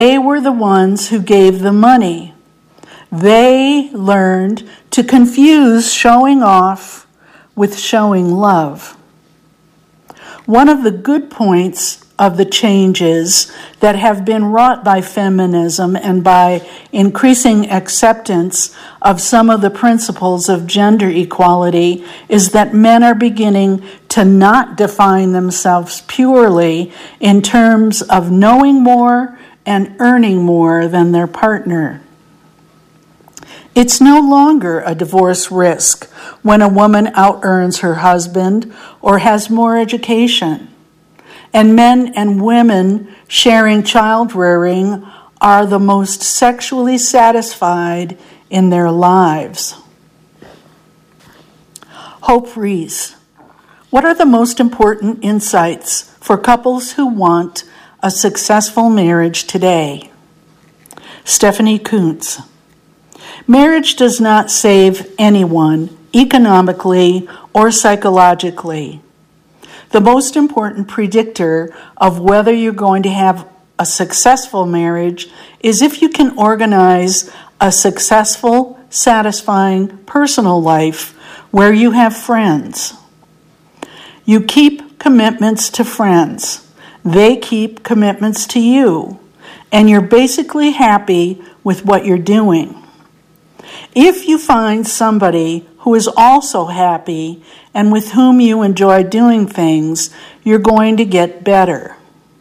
They were the ones who gave the money. They learned to confuse showing off with showing love. One of the good points of the changes that have been wrought by feminism and by increasing acceptance of some of the principles of gender equality is that men are beginning to not define themselves purely in terms of knowing more and earning more than their partner. It's no longer a divorce risk when a woman out-earns her husband or has more education. And men and women sharing child rearing are the most sexually satisfied in their lives. Hope Rees, what are the most important insights for couples who want a successful marriage today? Stephanie Coontz, marriage does not save anyone economically or psychologically. The most important predictor of whether you're going to have a successful marriage is if you can organize a successful, satisfying personal life where you have friends. You keep commitments to friends. They keep commitments to you. And you're basically happy with what you're doing. If you find somebody who is also happy and with whom you enjoy doing things, you're going to get better.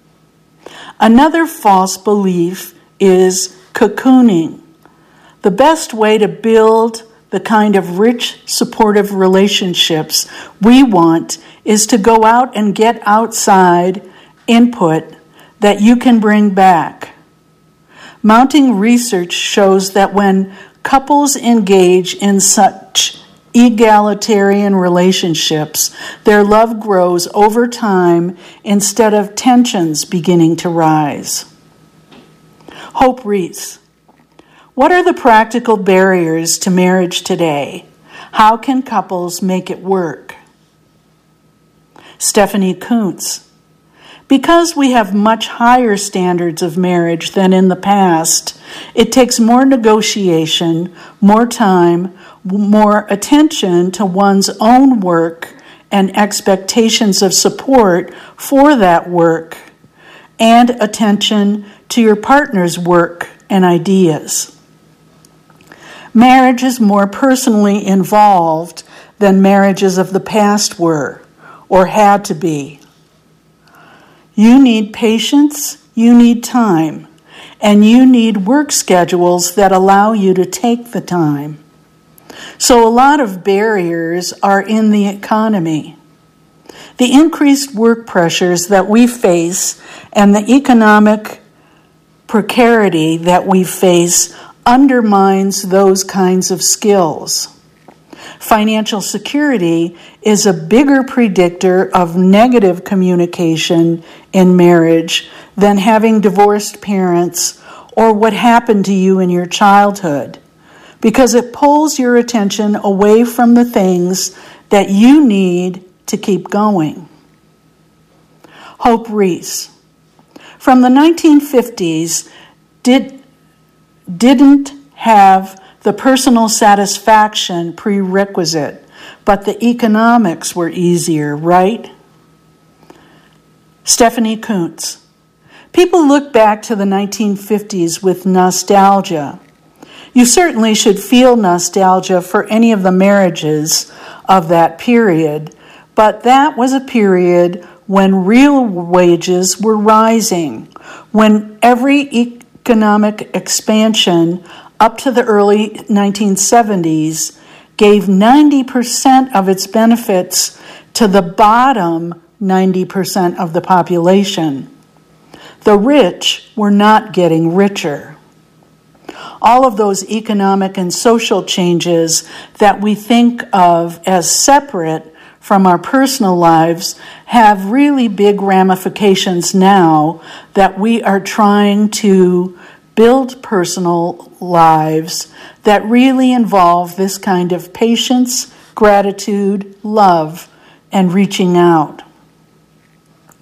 Another false belief is cocooning. The best way to build the kind of rich, supportive relationships we want is to go out and get outside input that you can bring back. Mounting research shows that when couples engage in such egalitarian relationships, their love grows over time instead of tensions beginning to rise. Hope Rees, what are the practical barriers to marriage today? How can couples make it work? Stephanie Coontz, because we have much higher standards of marriage than in the past, it takes more negotiation, more time, more attention to one's own work and expectations of support for that work, and attention to your partner's work and ideas. Marriage is more personally involved than marriages of the past were or had to be. You need patience, you need time, and you need work schedules that allow you to take the time. So a lot of barriers are in the economy. The increased work pressures that we face and the economic precarity that we face undermines those kinds of skills. Financial security is a bigger predictor of negative communication in marriage than having divorced parents or what happened to you in your childhood, because it pulls your attention away from the things that you need to keep going. Hope Rees, from the 1950s, didn't have the personal satisfaction prerequisite, but the economics were easier, right? Stephanie Coontz, people look back to the 1950s with nostalgia. You certainly should feel nostalgia for any of the marriages of that period, but that was a period when real wages were rising, when every economic expansion up to the early 1970s gave 90% of its benefits to the bottom 90% of the population. The rich were not getting richer. All of those economic and social changes that we think of as separate from our personal lives have really big ramifications now that we are trying to build personal lives that really involve this kind of patience, gratitude, love, and reaching out.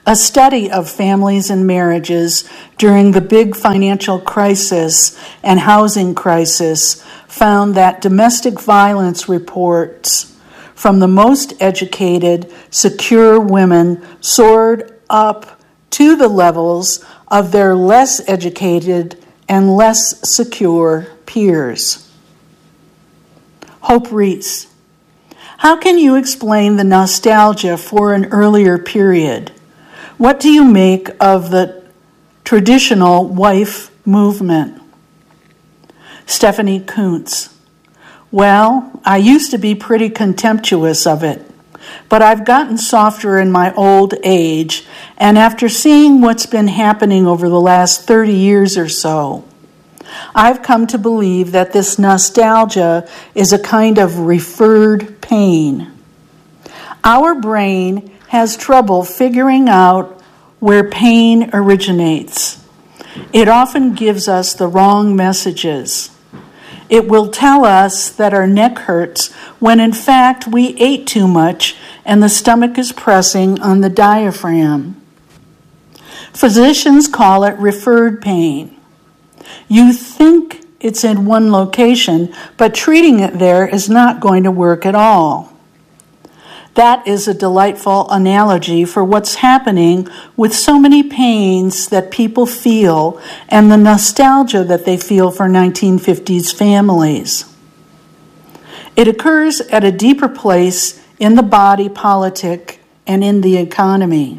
A study of families and marriages during the big financial crisis and housing crisis found that domestic violence reports from the most educated, secure women soared up to the levels of their less educated and less secure peers. Hope Reese. How can you explain the nostalgia for an earlier period? What do you make of the traditional wife movement? Stephanie Kuntz. Well, I used to be pretty contemptuous of it, but I've gotten softer in my old age, and after seeing what's been happening over the last 30 years or so, I've come to believe that this nostalgia is a kind of referred pain. Our brain has trouble figuring out where pain originates. It often gives us the wrong messages. It will tell us that our neck hurts when in fact we ate too much and the stomach is pressing on the diaphragm. Physicians call it referred pain. You think it's in one location, but treating it there is not going to work at all. That is a delightful analogy for what's happening with so many pains that people feel and the nostalgia that they feel for 1950s families. It occurs at a deeper place in the body politic and in the economy.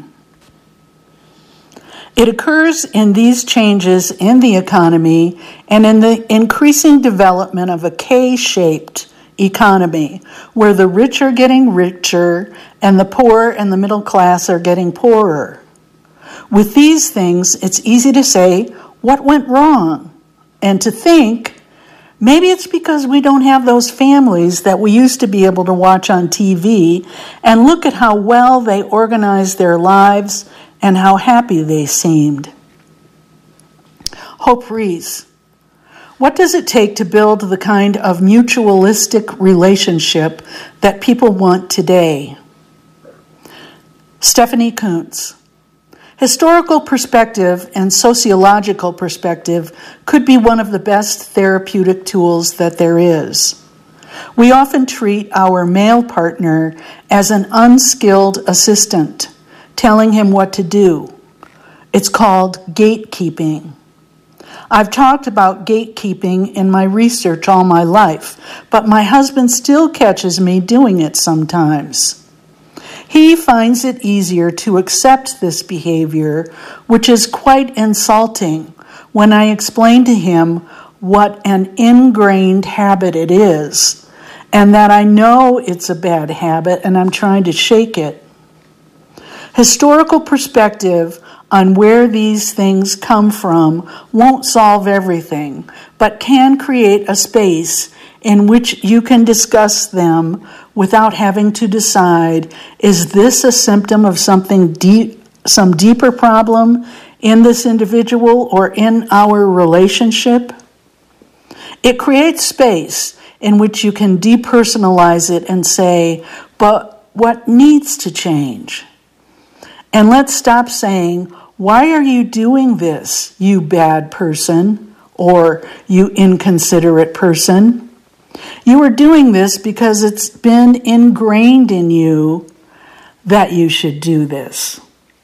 It occurs in these changes in the economy and in the increasing development of a K-shaped economy, where the rich are getting richer and the poor and the middle class are getting poorer. With these things, it's easy to say, what went wrong? And to think, maybe it's because we don't have those families that we used to be able to watch on TV and look at how well they organized their lives and how happy they seemed. Hope Reese. What does it take to build the kind of mutualistic relationship that people want today? Stephanie Kuntz. Historical perspective and sociological perspective could be one of the best therapeutic tools that there is. We often treat our male partner as an unskilled assistant, telling him what to do. It's called gatekeeping. I've talked about gatekeeping in my research all my life, but my husband still catches me doing it sometimes. He finds it easier to accept this behavior, which is quite insulting, when I explain to him what an ingrained habit it is, and that I know it's a bad habit and I'm trying to shake it. Historical perspective on where these things come from won't solve everything, but can create a space in which you can discuss them without having to decide, is this a symptom of something deep, some deeper problem in this individual or in our relationship? It creates space in which you can depersonalize it and say, but what needs to change? And let's stop saying, why are you doing this, you bad person, or you inconsiderate person? You are doing this because it's been ingrained in you that you should do this.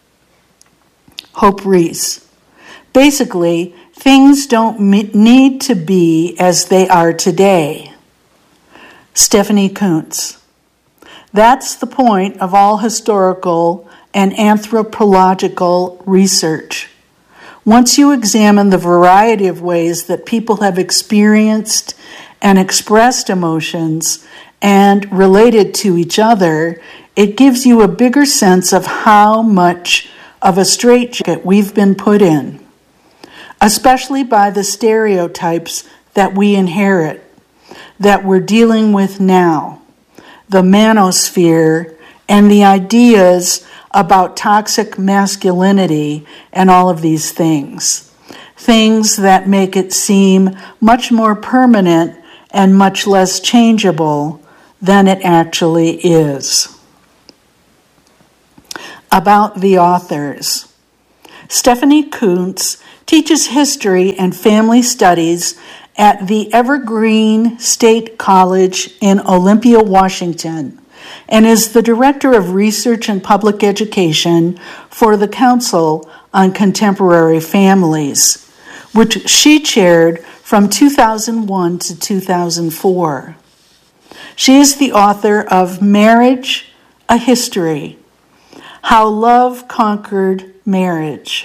Hope Reese. Basically, things don't need to be as they are today. Stephanie Kuntz. That's the point of all historical and anthropological research. Once you examine the variety of ways that people have experienced and expressed emotions and related to each other, it gives you a bigger sense of how much of a straitjacket we've been put in, especially by the stereotypes that we inherit, that we're dealing with now, the manosphere and the ideas about toxic masculinity and all of these things. Things that make it seem much more permanent and much less changeable than it actually is. about the authors. Stephanie Kuntz teaches history and family studies at the Evergreen State College in Olympia, Washington, and is the Director of Research and Public Education for the Council on Contemporary Families, which she chaired from 2001 to 2004. She is the author of Marriage, A History: How Love Conquered Marriage.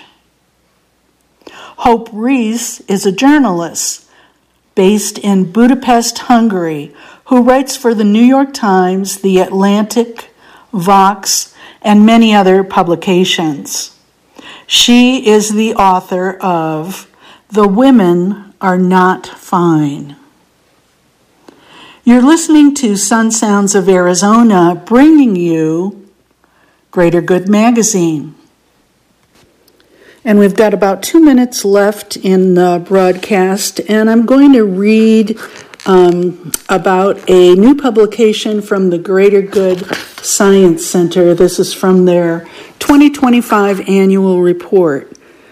Hope Rees is a journalist based in Budapest, Hungary, who writes for the New York Times, The Atlantic, Vox, and many other publications. She is the author of The Women Are Not Fine. You're listening to Sun Sounds of Arizona, bringing you Greater Good Magazine. And we've got about 2 minutes left in the broadcast, and I'm going to read about a new publication from the Greater Good Science Center. This is from their 2025 annual report.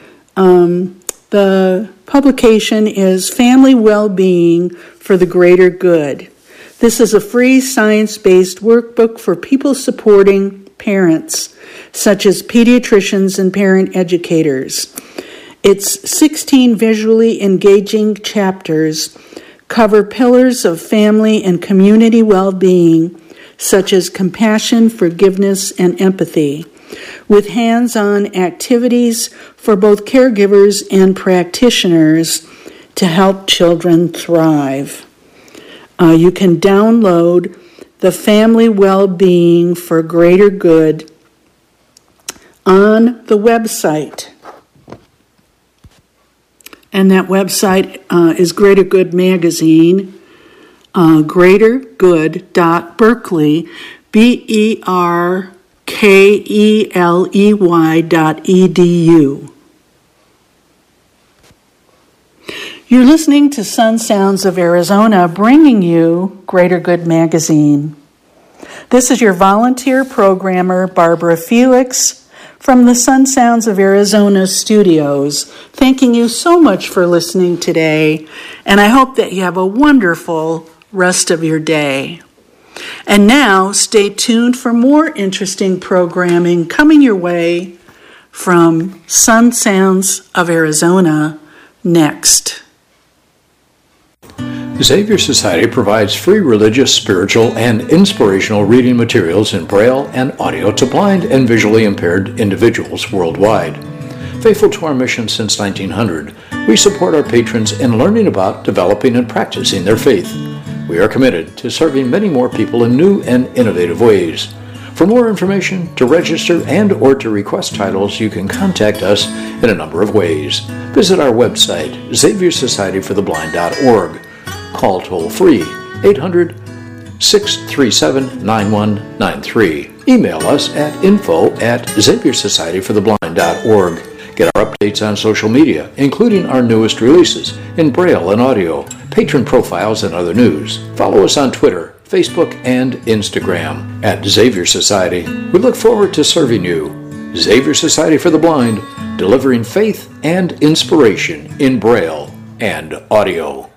The publication is Family Well-Being for the Greater Good. This is a free science-based workbook for people supporting parents, such as pediatricians and parent educators. Its 16 visually engaging chapters cover pillars of family and community well-being, such as compassion, forgiveness, and empathy, with hands-on activities for both caregivers and practitioners to help children thrive. You can download the Family Well-Being for Greater Good on the website. And that website is Greater Good Magazine, greatergood.berkeley, berkeley.edu. You're listening to Sun Sounds of Arizona, bringing you Greater Good Magazine. This is your volunteer programmer, Barbara Felix, from the Sun Sounds of Arizona studios, thanking you so much for listening today, and I hope that you have a wonderful rest of your day. And now, stay tuned for more interesting programming coming your way from Sun Sounds of Arizona next. Xavier Society provides free religious, spiritual, and inspirational reading materials in Braille and audio to blind and visually impaired individuals worldwide. Faithful to our mission since 1900, we support our patrons in learning about, developing, and practicing their faith. We are committed to serving many more people in new and innovative ways. For more information, to register and or to request titles, you can contact us in a number of ways. Visit our website, xaviersocietyfortheblind.org. Call toll-free 800-637-9193. Email us at info@xaviersocietyfortheblind.org. Get our updates on social media, including our newest releases in Braille and audio, patron profiles, and other news. Follow us on Twitter, Facebook, and Instagram at Xavier Society. We look forward to serving you. Xavier Society for the Blind, delivering faith and inspiration in Braille and audio.